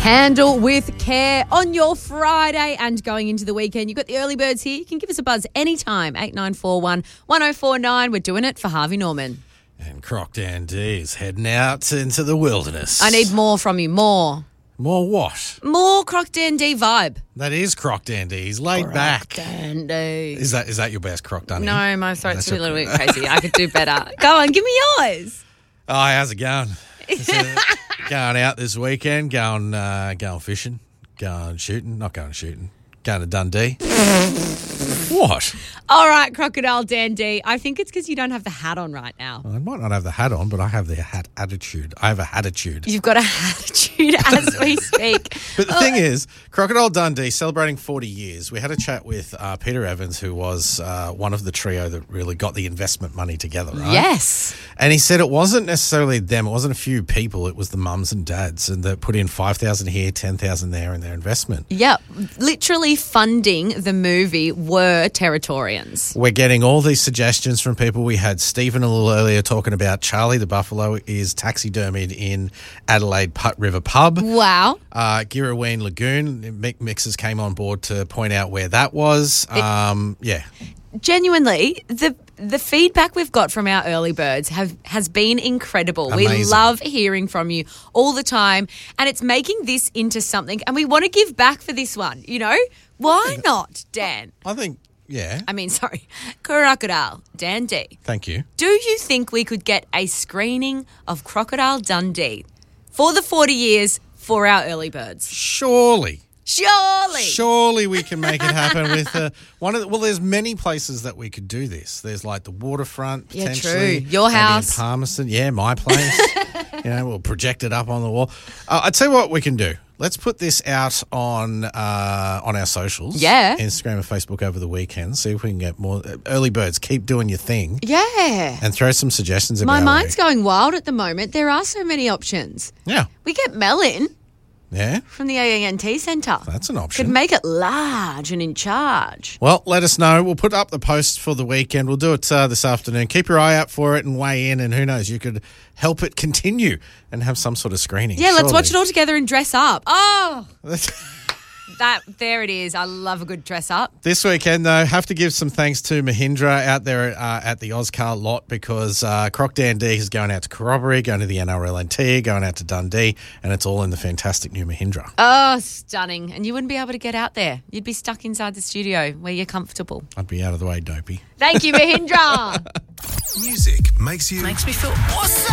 Handle with care on your Friday and going into the weekend. You've got the early birds here. You can give us a buzz anytime, 8941 1049. We're doing it for Harvey Norman. And Croc Dandy is heading out into the wilderness. I need more from you, more. More what? More Croc Dandy vibe. That is Croc Dandy. He's laid back. Dandy. Is that your best Croc Dandy? No, my throat's a little bit crazy. I could do better. Go on, give me yours. Oh, how's it going? Going out this weekend, going fishing, going shooting, not going shooting, going to Dundee. What? All right, Crocodile Dandy. I think it's because you don't have the hat on right now. I might not have the hat on, but I have the hat attitude. I have a attitude. You've got a attitude as we speak. But the thing is, Crocodile Dundee celebrating 40 years. We had a chat with Peter Evans, who was one of the trio that really got the investment money together, right? Yes. And he said it wasn't necessarily them. It wasn't a few people. It was the mums and dads, and they put in 5,000 here, 10,000 there in their investment. Yep. Literally funding the movie were Territorians. We're getting all these suggestions from people. We had Stephen a little earlier talking about Charlie the Buffalo is taxidermied in Adelaide River Pub. Wow. Girraween Lagoon, Mick Mixers came on board to point out where that was. Yeah. Genuinely, the feedback we've got from our early birds has been incredible. Amazing. We love hearing from you all the time, and it's making this into something, and we want to give back for this one, you know? Why not, Dan? I think, yeah. Crocodile Dundee. Thank you. Do you think we could get a screening of Crocodile Dundee for the 40 years for our early birds? Surely we can make it happen with one of the, well, there's many places that we could do this. There's like the waterfront, potentially. Yeah, true. Your house. In Palmerston. Yeah, my place. We'll project it up on the wall. I'll tell you what we can do. Let's put this out on our socials. Yeah. Instagram and Facebook over the weekend. See if we can get more. Early birds, keep doing your thing. Yeah. And throw some suggestions about My mind's going wild at the moment. There are so many options. Yeah. We get Mel in. Yeah. From the AENT Centre. That's an option. Could make it large and in charge. Well, let us know. We'll put up the post for the weekend. We'll do it this afternoon. Keep your eye out for it and weigh in, and who knows, you could help it continue and have some sort of screening. Yeah, let's watch it all together and dress up. Oh, That there it is. I love a good dress up. This weekend, though, have to give some thanks to Mahindra out there at the Oscar lot, because Croc Dandy is going out to Corroboree, going to the NRLNT, going out to Dundee, and it's all in the fantastic new Mahindra. Oh, stunning. And you wouldn't be able to get out there. You'd be stuck inside the studio where you're comfortable. I'd be out of the way, dopey. Thank you, Mahindra. Music makes me feel awesome.